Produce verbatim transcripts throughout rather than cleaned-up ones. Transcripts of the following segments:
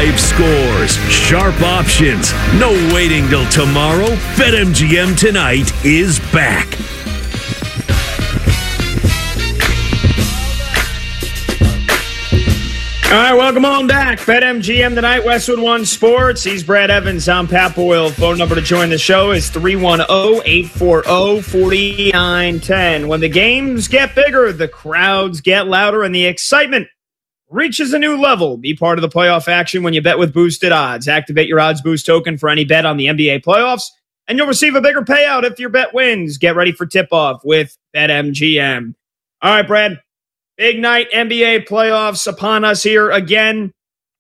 Live scores, sharp options, no waiting till tomorrow. BetMGM Tonight is back. All right, welcome on back. BetMGM Tonight, Westwood One Sports. He's Brad Evans. I'm Pat Boyle. Phone number to join the show is three one zero, eight four zero, four nine one zero. When the games get bigger, the crowds get louder, and the excitement reaches a new level. Be part of the playoff action when you bet with boosted odds. Activate your Odds Boost token for any bet on the N B A playoffs, and you'll receive a bigger payout if your bet wins. Get ready for tip-off with BetMGM. All right, Brad. Big night, N B A playoffs upon us here again.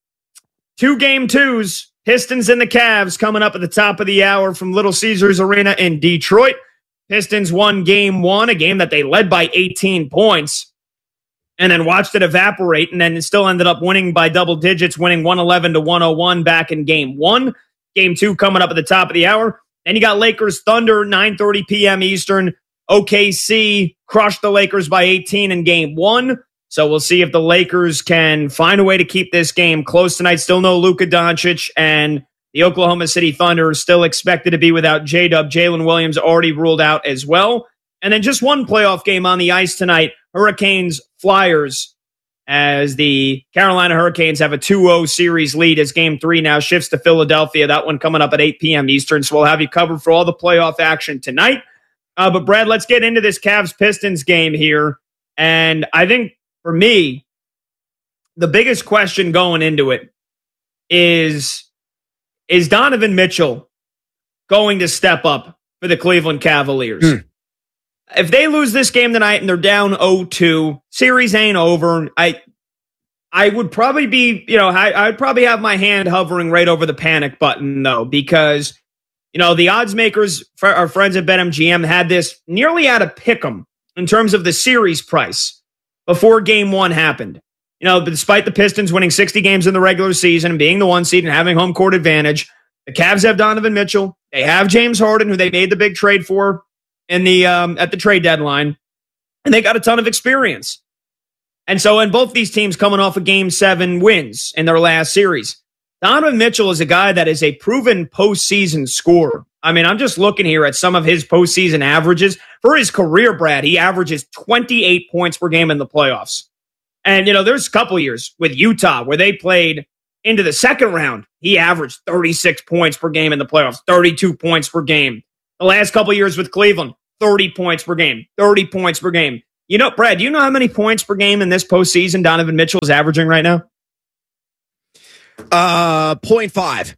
Two game twos, Pistons and the Cavs coming up at the top of the hour from Little Caesars Arena in Detroit. Pistons won game one, a game that they led by eighteen points, and then watched it evaporate, and then it still ended up winning by double digits, winning one eleven to one oh one back in game one. Game two coming up at the top of the hour. Then you got Lakers Thunder, nine thirty p.m. Eastern. O K C crushed the Lakers by eighteen in game one. So we'll see if the Lakers can find a way to keep this game close tonight. Still no Luka Doncic, and the Oklahoma City Thunder are still expected to be without J-Dub. Jalen Williams already ruled out as well. And then just one playoff game on the ice tonight, Hurricanes Flyers, as the Carolina Hurricanes have a two oh series lead as game three now shifts to Philadelphia. That one coming up at eight p.m. Eastern. So we'll have you covered for all the playoff action tonight. Uh, but, Brad, let's get into this Cavs-Pistons game here. And I think, for me, the biggest question going into it is, is Donovan Mitchell going to step up for the Cleveland Cavaliers? Mm. If they lose this game tonight and they're down oh two, series ain't over. I I would probably be, you know, I, I'd probably have my hand hovering right over the panic button, though, because you know, the odds makers, our friends at BetMGM, had this nearly at a pick'em in terms of the series price before game one happened. You know, despite the Pistons winning sixty games in the regular season and being the one seed and having home court advantage, the Cavs have Donovan Mitchell. They have James Harden, who they made the big trade for in the um, at the trade deadline, and they got a ton of experience. And so, in both these teams coming off of game seven wins in their last series, Donovan Mitchell is a guy that is a proven postseason scorer. I mean, I'm just looking here at some of his postseason averages. For his career, Brad, he averages twenty-eight points per game in the playoffs. And, you know, there's a couple years with Utah where they played into the second round. He averaged thirty-six points per game in the playoffs, thirty-two points per game. The last couple years with Cleveland, thirty points per game, thirty points per game. You know, Brad, do you know how many points per game in this postseason Donovan Mitchell is averaging right now? Uh, point five.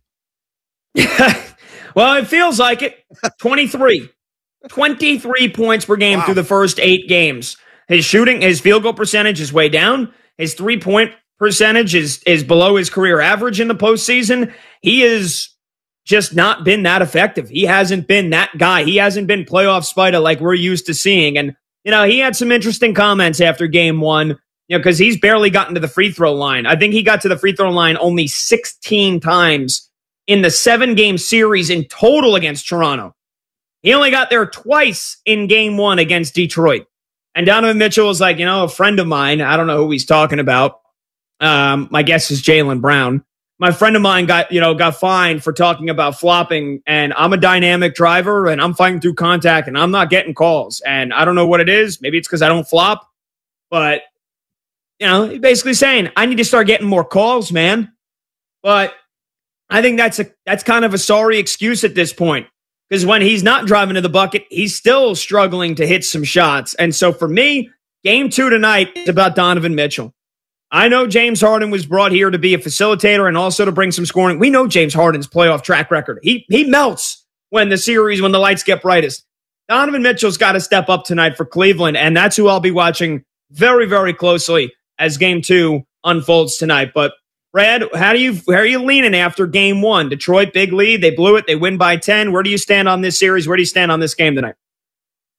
Well, it feels like it. twenty-three. twenty-three points per game wow. through the first eight games. His shooting, his field goal percentage is way down. His three-point percentage is, is below his career average in the postseason. He has just not been that effective. He hasn't been that guy. He hasn't been playoff Spider like we're used to seeing. And, you know, he had some interesting comments after game one. You know, because he's barely gotten to the free throw line. I think he got to the free throw line only sixteen times in the seven-game series in total against Toronto. He only got there twice in game one against Detroit. And Donovan Mitchell was like, you know, a friend of mine, I don't know who he's talking about. Um, my guess is Jaylen Brown. My friend of mine got, you know, got fined for talking about flopping, and I'm a dynamic driver, and I'm fighting through contact, and I'm not getting calls. And I don't know what it is. Maybe it's because I don't flop, but you know, basically saying, I need to start getting more calls, man. But I think that's a that's kind of a sorry excuse at this point. Because when he's not driving to the bucket, he's still struggling to hit some shots. And so for me, game two tonight is about Donovan Mitchell. I know James Harden was brought here to be a facilitator and also to bring some scoring. We know James Harden's playoff track record. He, he melts when the series, when the lights get brightest. Donovan Mitchell's got to step up tonight for Cleveland, and that's who I'll be watching very, very closely as game two unfolds tonight. But Brad, how do you how are you leaning after game one? Detroit, big lead. They blew it. They win by ten. Where do you stand on this series? Where do you stand on this game tonight?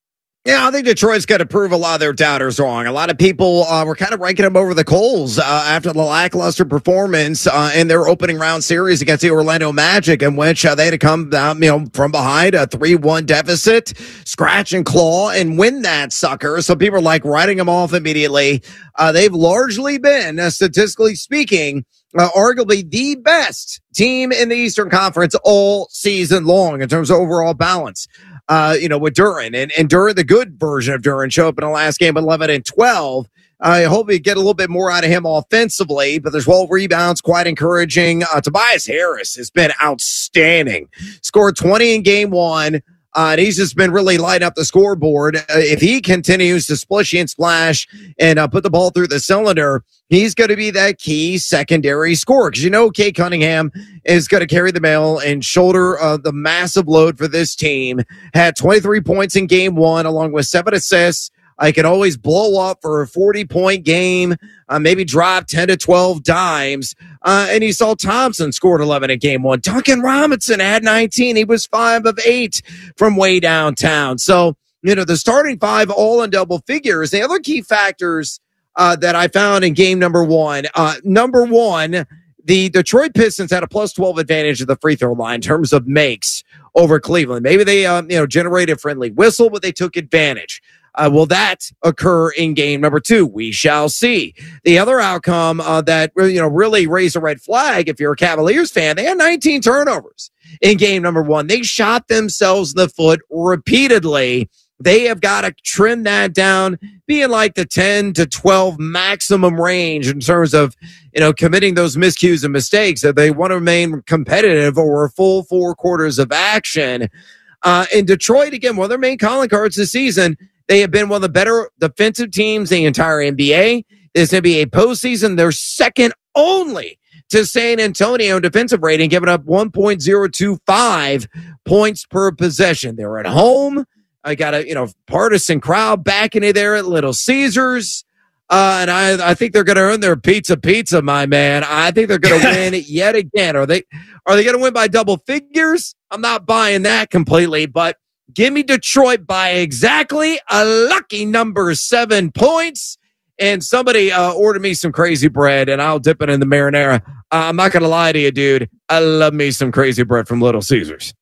Yeah, I think Detroit's got to prove a lot of their doubters wrong. A lot of people uh, were kind of ranking them over the coals uh, after the lackluster performance uh, in their opening round series against the Orlando Magic, in which uh, they had to come down, you know, from behind a three one deficit, scratch and claw, and win that sucker. So people are like writing them off immediately. Uh, they've largely been, uh, statistically speaking, uh, arguably the best team in the Eastern Conference all season long in terms of overall balance. Uh, you know, with Duren and, and Duren, the good version of Duren, show up in the last game, eleven and twelve. I hope we get a little bit more out of him offensively, but there's twelve rebounds, quite encouraging. Uh, Tobias Harris has been outstanding. Scored twenty in game one. Uh, and he's just been really lighting up the scoreboard. Uh, if he continues to splishy and splash and uh, put the ball through the cylinder, he's going to be that key secondary scorer. Because you know Kate Cunningham is going to carry the mail and shoulder uh, the massive load for this team. Had twenty-three points in game one, along with seven assists. I can always blow up for a forty-point game, uh, maybe drop ten to twelve dimes. Uh, and you saw Thompson scored eleven in game one. Duncan Robinson had nineteen. He was five of eight from way downtown. So, you know, the starting five all in double figures. The other key factors uh, that I found in game number one, uh, number one, the Detroit Pistons had a plus twelve advantage at the free throw line in terms of makes over Cleveland. Maybe they, um, you know, generated a friendly whistle, but they took advantage. Uh, will that occur in game number two? We shall see. The other outcome uh, that you know really raised a red flag, if you're a Cavaliers fan, they had nineteen turnovers in game number one. They shot themselves in the foot repeatedly. They have got to trim that down, being like the ten to twelve maximum range in terms of you know committing those miscues and mistakes. If they want to remain competitive over a full four quarters of action. Uh, in Detroit, again, one of their main calling cards this season. They have been one of the better defensive teams in the entire N B A. This N B A postseason, they're second only to San Antonio in defensive rating, giving up one point oh two five points per possession. They're at home. I got a you know partisan crowd backing it there at Little Caesars. Uh, and I, I think they're going to earn their pizza pizza, my man. I think they're going to win yet again. Are they, are they going to win by double figures? I'm not buying that completely, but give me Detroit by exactly a lucky number seven points. And somebody uh, order me some crazy bread, and I'll dip it in the marinara. Uh, I'm not going to lie to you, dude. I love me some crazy bread from Little Caesars.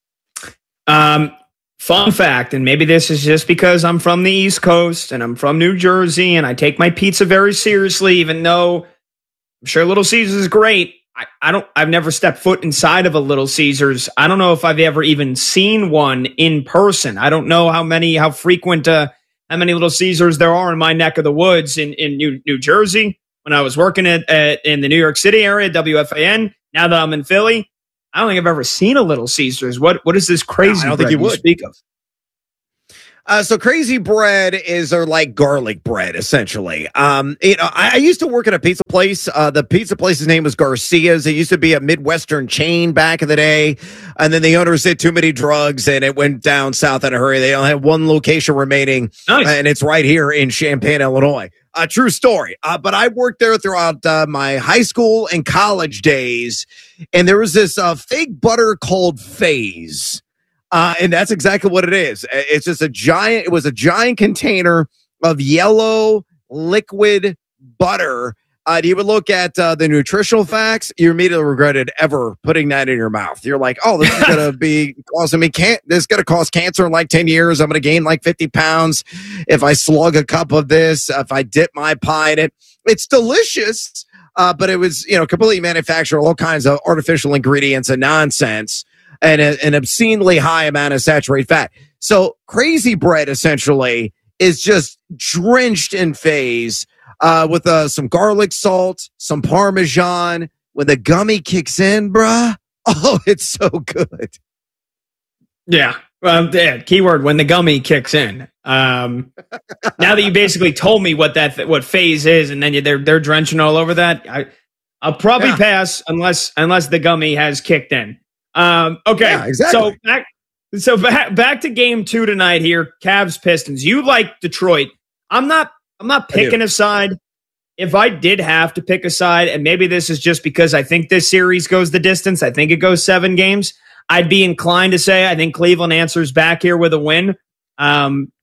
Um, fun fact, and maybe this is just because I'm from the East Coast and I'm from New Jersey, and I take my pizza very seriously, even though I'm sure Little Caesars is great. I, I don't, I've never stepped foot inside of a Little Caesars. I don't know if I've ever even seen one in person. I don't know how many, how frequent, uh, how many Little Caesars there are in my neck of the woods in, in New, New Jersey. When I was working at, at, in the New York City area, W F A N, now that I'm in Philly, I don't think I've ever seen a Little Caesars. What, what is this crazy no, I don't bread think you would speak of? Uh, so crazy bread is or like garlic bread, essentially. Um, you know, I, I used to work at a pizza place. Uh, the pizza place's name was Garcia's. It used to be a Midwestern chain back in the day. And then the owners did too many drugs and it went down south in a hurry. They only have one location remaining. Nice. And it's right here in Champaign, Illinois. A uh, true story. Uh, but I worked there throughout uh, my high school and college days. And there was this uh, fake butter called Phase. Uh, and that's exactly what it is. It's just a giant, it was a giant container of yellow liquid butter. Uh, you would look at uh, the nutritional facts, you immediately regretted ever putting that in your mouth. You're like, oh, this is going to be causing me, can- this is going to cause cancer in like ten years. I'm going to gain like fifty pounds if I slug a cup of this, if I dip my pie in it. It's delicious, uh, but it was, you know, completely manufactured, all kinds of artificial ingredients and nonsense. And a, an obscenely high amount of saturated fat. So crazy bread essentially is just drenched in Phase uh, with uh, some garlic salt, some Parmesan. When the gummy kicks in, bruh, oh, it's so good. Yeah. Well, yeah, keyword, when the gummy kicks in. Um, now that you basically told me what that what Phase is, and then you, they're they're drenching all over that, I, I'll probably yeah. pass unless unless the gummy has kicked in. Um, okay, yeah, exactly. so back, so back, back to game two tonight here. Cavs Pistons. You like Detroit. I'm not, I'm not picking a side. If I did have to pick a side, and maybe this is just because I think this series goes the distance, I think it goes seven games, I'd be inclined to say I think Cleveland answers back here with a win. Um,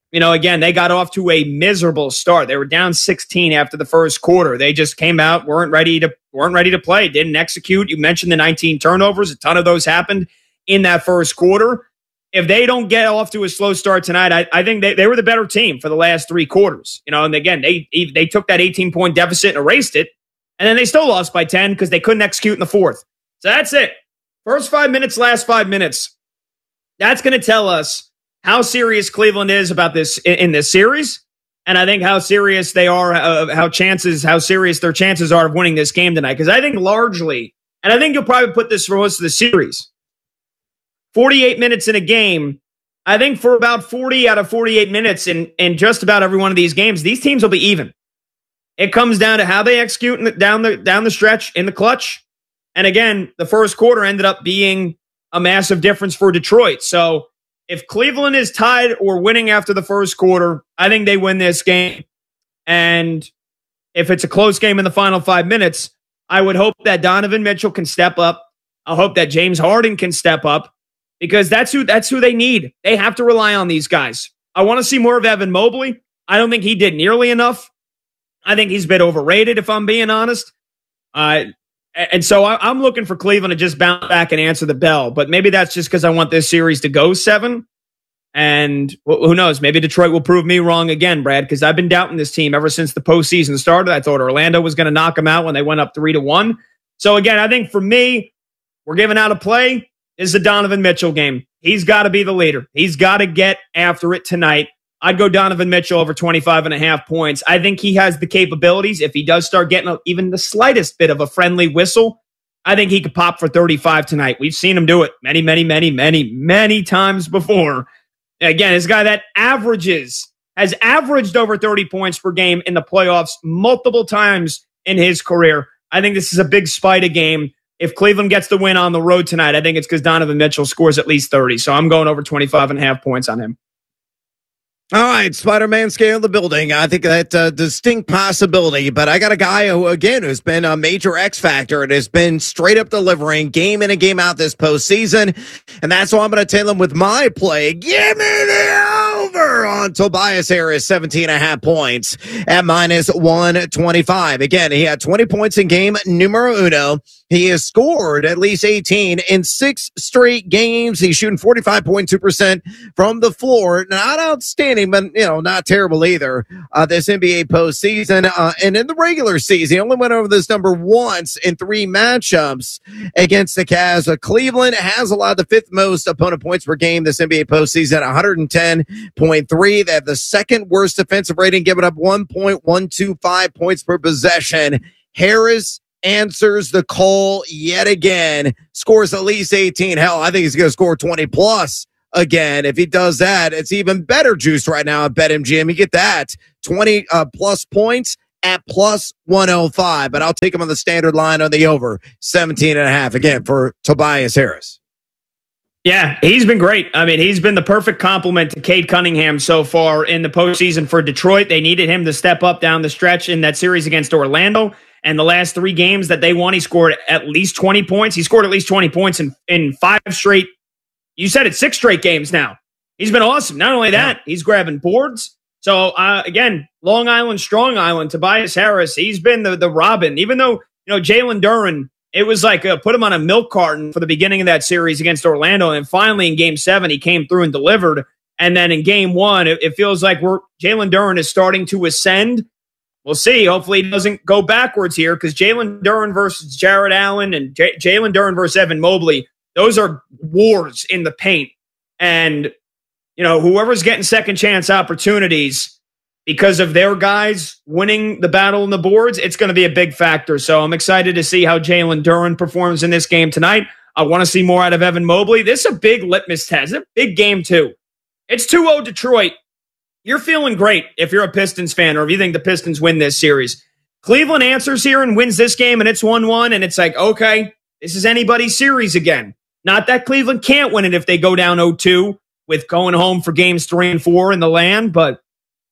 you know, again, they got off to a miserable start. They were down sixteen after the first quarter. They just came out, weren't ready to weren't ready to play, didn't execute. You mentioned the nineteen turnovers. A ton of those happened in that first quarter. If they don't get off to a slow start tonight, I, I think they, they were the better team for the last three quarters. You know, and again, they they took that eighteen-point deficit and erased it, and then they still lost by ten because they couldn't execute in the fourth. So that's it. First five minutes, last five minutes. That's going to tell us how serious Cleveland is about this in, in this series, and I think how serious they are, uh, how chances, how serious their chances are of winning this game tonight. Because I think largely, and I think you'll probably put this for most of the series, forty-eight minutes in a game, I think for about forty out of forty-eight minutes in, in just about every one of these games, these teams will be even. It comes down to how they execute in the, down the down the stretch in the clutch. And again, the first quarter ended up being a massive difference for Detroit. So if Cleveland is tied or winning after the first quarter, I think they win this game. And if it's a close game in the final five minutes, I would hope that Donovan Mitchell can step up. I hope that James Harden can step up because that's who that's who they need. They have to rely on these guys. I want to see more of Evan Mobley. I don't think he did nearly enough. I think he's a bit overrated, if I'm being honest. Uh, and so I, I'm looking for Cleveland to just bounce back and answer the bell. But maybe that's just because I want this series to go seven. And who knows? Maybe Detroit will prove me wrong again, Brad, because I've been doubting this team ever since the postseason started. I thought Orlando was going to knock them out when they went up three to one. So again, I think for me, we're giving out a play. This is a Donovan Mitchell game. He's got to be the leader. He's got to get after it tonight. I'd go Donovan Mitchell over twenty-five and a half points. I think he has the capabilities. If he does start getting a, even the slightest bit of a friendly whistle, I think he could pop for thirty-five tonight. We've seen him do it many, many, many, many, many times before. Again, this guy that averages, has averaged over thirty points per game in the playoffs multiple times in his career. I think this is a big Spider game. If Cleveland gets the win on the road tonight, I think it's because Donovan Mitchell scores at least thirty. So I'm going over twenty-five and a half points on him. All right, Spider-Man scale the building. I think that's a distinct possibility, but I got a guy who, again, who's been a major X factor and has been straight up delivering game in and game out this postseason, and that's why I'm going to tell him with my play. Give me the over on Tobias Harris, seventeen and a half points at minus one twenty-five. Again, he had twenty points in game numero uno. He has scored at least eighteen in six straight games. He's shooting forty-five point two percent from the floor. Not outstanding, but, you know, not terrible either. Uh, this N B A postseason. Uh, and in the regular season, he only went over this number once in three matchups against the Cavs. Uh, Cleveland has allowed the fifth most opponent points per game this N B A postseason, one hundred ten point three. They have the second worst defensive rating, giving up one point one two five points per possession. Harris answers the call yet again, scores at least eighteen. Hell, I think he's going to score twenty plus again. If he does that, it's even better juice right now at BetMGM. You get that twenty uh, plus points at plus one oh five, but I'll take him on the standard line on the over seventeen and a half again for Tobias Harris. Yeah, he's been great. I mean, he's been the perfect complement to Cade Cunningham so far in the postseason for Detroit. They needed him to step up down the stretch in that series against Orlando. And the last three games that they won, he scored at least twenty points. He scored at least twenty points in, in five straight. You said it, six straight games now. He's been awesome. Not only that, yeah. he's grabbing boards. So, uh, again, Long Island, Strong Island, Tobias Harris, he's been the, the Robin. Even though, you know, Jalen Duren, it was like uh, put him on a milk carton for the beginning of that series against Orlando. And finally in game seven, he came through and delivered. And then in game one, it, it feels like we're Jalen Duren is starting to ascend. We'll see. Hopefully he doesn't go backwards here because Jalen Duren versus Jared Allen and J- Jalen Duren versus Evan Mobley, those are wars in the paint. And, you know, whoever's getting second chance opportunities because of their guys winning the battle in the boards, it's going to be a big factor. So I'm excited to see how Jalen Duren performs in this game tonight. I want to see more out of Evan Mobley. This is a big litmus test. It's a big game, too. It's two oh Detroit. You're feeling great if you're a Pistons fan or if you think the Pistons win this series. Cleveland answers here and wins this game, and it's one one, and it's like, okay, this is anybody's series again. Not that Cleveland can't win it if they go down oh two with going home for games three and four in the land, but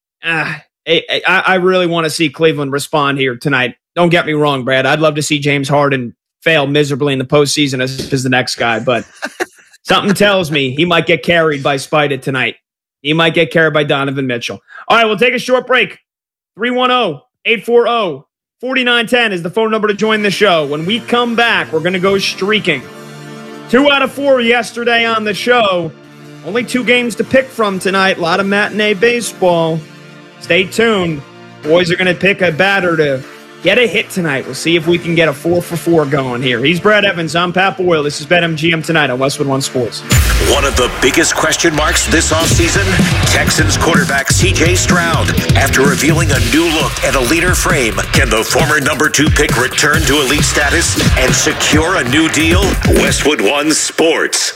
uh, I, I really want to see Cleveland respond here tonight. Don't get me wrong, Brad. I'd love to see James Harden fail miserably in the postseason as, as the next guy, but something tells me he might get carried by Spider tonight. He might get carried by Donovan Mitchell. All right, we'll take a short break. three one zero, eight four zero, four nine one zero is the phone number to join the show. When we come back, we're going to go streaking. Two out of four yesterday on the show. Only two games to pick from tonight. A lot of matinee baseball. Stay tuned. Boys are going to pick a batter to get a hit tonight. We'll see if we can get a four for four going here. He's Brad Evans. I'm Pat Boyle. This is BetMGM Tonight on Westwood One Sports. One of the biggest question marks this offseason, Texans quarterback C J Stroud. After revealing a new look and a leaner frame, can the former number two pick return to elite status and secure a new deal? Westwood One Sports.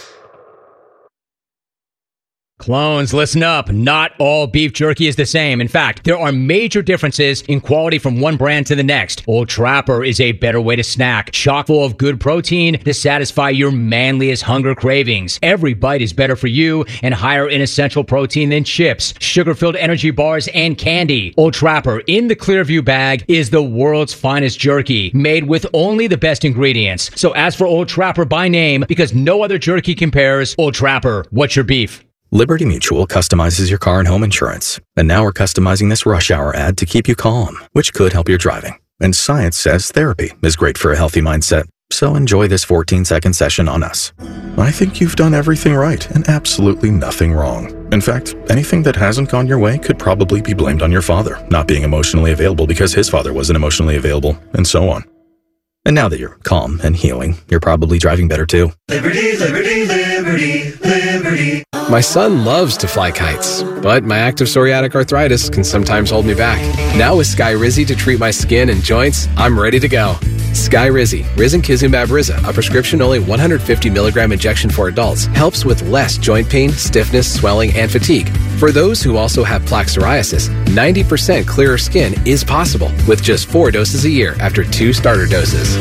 Clones, listen up. Not all beef jerky is the same. In fact, there are major differences in quality from one brand to the next. Old Trapper is a better way to snack, chock full of good protein to satisfy your manliest hunger cravings. Every bite is better for you and higher in essential protein than chips, sugar-filled energy bars, and candy. Old Trapper in the Clearview bag is the world's finest jerky, made with only the best ingredients. So ask for Old Trapper by name because no other jerky compares. Old Trapper, what's your beef? Liberty Mutual customizes your car and home insurance. And now we're customizing this rush hour ad to keep you calm, which could help your driving. And science says therapy is great for a healthy mindset. So enjoy this fourteen second session on us. I think you've done everything right and absolutely nothing wrong. In fact, anything that hasn't gone your way could probably be blamed on your father, not being emotionally available because his father wasn't emotionally available, and so on. And now that you're calm and healing, you're probably driving better too. Liberty, liberty, liberty, liberty. My son loves to fly kites, but my active psoriatic arthritis can sometimes hold me back. Now with Skyrizi to treat my skin and joints, I'm ready to go. Skyrizi, Risankizumab Riza, a prescription-only one hundred fifty milligram injection for adults, helps with less joint pain, stiffness, swelling, and fatigue. For those who also have plaque psoriasis, ninety percent clearer skin is possible with just four doses a year after two starter doses.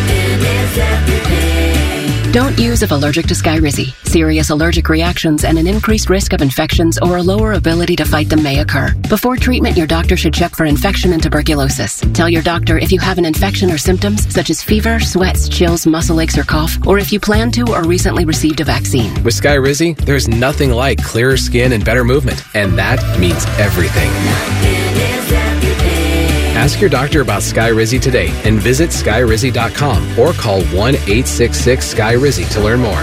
Don't use if allergic to Skyrizi. Serious allergic reactions and an increased risk of infections or a lower ability to fight them may occur. Before treatment, your doctor should check for infection and tuberculosis. Tell your doctor if you have an infection or symptoms such as fever, sweats, chills, muscle aches, or cough, or if you plan to or recently received a vaccine. With Skyrizi, there's nothing like clearer skin and better movement, and that means everything. Ask your doctor about Skyrizi today and visit Skyrizi dot com or call one eight six six Sky Rizzi to learn more.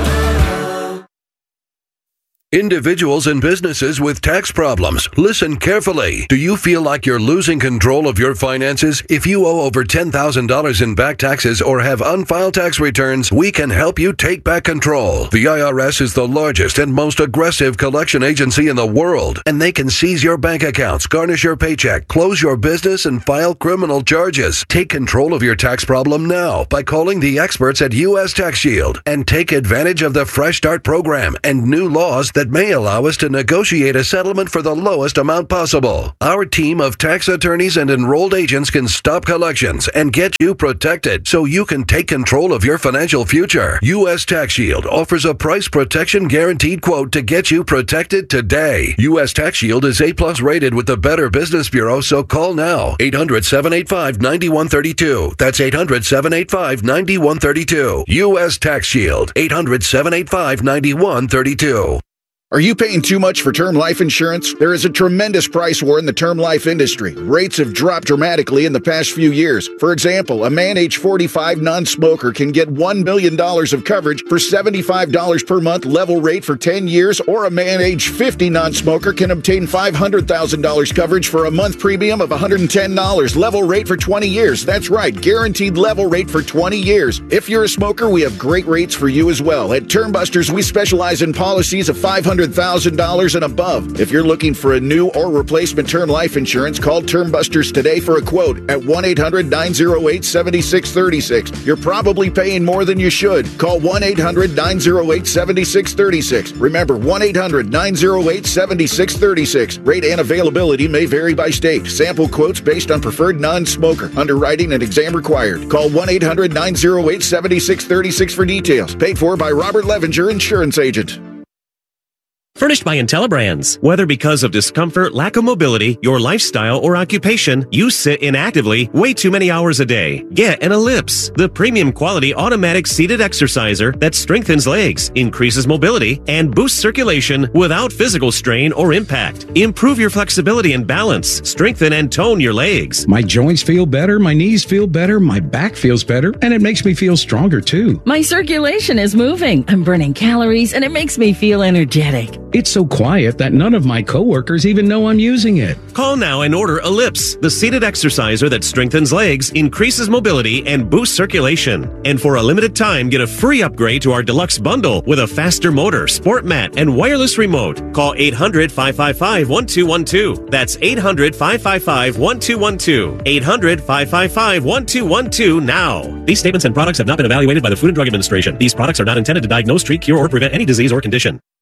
Individuals and businesses with tax problems, listen carefully. Do you feel like you're losing control of your finances? If you owe over ten thousand dollars in back taxes or have unfiled tax returns, we can help you take back control. The I R S is the largest and most aggressive collection agency in the world, and they can seize your bank accounts, garnish your paycheck, close your business, and file criminal charges. Take control of your tax problem now by calling the experts at U S Tax Shield and take advantage of the Fresh Start program and new laws that may allow us to negotiate a settlement for the lowest amount possible. Our team of tax attorneys and enrolled agents can stop collections and get you protected so you can take control of your financial future. U S Tax Shield offers a price protection guaranteed quote to get you protected today. U S Tax Shield is A plus rated with the Better Business Bureau, so call now. eight hundred, seven eight five, nine one three two. That's eight hundred, seven eight five, nine one three two. U S Tax Shield. eight hundred, seven eight five, nine one three two. Are you paying too much for term life insurance? There is a tremendous price war in the term life industry. Rates have dropped dramatically in the past few years. For example, a man age forty-five non-smoker can get one million dollars of coverage for seventy-five dollars per month level rate for ten years, or a man age fifty non-smoker can obtain five hundred thousand dollars coverage for a month premium of one hundred ten dollars level rate for twenty years. That's right, guaranteed level rate for twenty years. If you're a smoker, we have great rates for you as well. At Term Busters, we specialize in policies of five hundred thousand dollars and above. If you're looking for a new or replacement term life insurance, call Term Busters today for a quote at one eight hundred, nine oh eight, seven six three six. You're probably paying more than you should. Call one eight hundred, nine oh eight, seven six three six. Remember, one eight hundred, nine oh eight, seven six three six. Rate and availability may vary by state. Sample quotes based on preferred non-smoker. Underwriting and exam required. Call one eight hundred, nine oh eight, seven six three six for details. Paid for by Robert Levinger, Insurance Agent. Furnished by IntelliBrands. Whether because of discomfort, lack of mobility, your lifestyle, or occupation, you sit inactively way too many hours a day. Get an Ellipse, the premium quality automatic seated exerciser that strengthens legs, increases mobility, and boosts circulation without physical strain or impact. Improve your flexibility and balance, strengthen and tone your legs. My joints feel better, my knees feel better, my back feels better, and it makes me feel stronger too. My circulation is moving. I'm burning calories, and it makes me feel energetic. It's so quiet that none of my coworkers even know I'm using it. Call now and order Ellipse, the seated exerciser that strengthens legs, increases mobility, and boosts circulation. And for a limited time, get a free upgrade to our deluxe bundle with a faster motor, sport mat, and wireless remote. Call eight hundred, five five five, one two one two. That's eight hundred, five five five, one two one two. eight hundred, five five five, one two one two now. These statements and products have not been evaluated by the Food and Drug Administration. These products are not intended to diagnose, treat, cure, or prevent any disease or condition.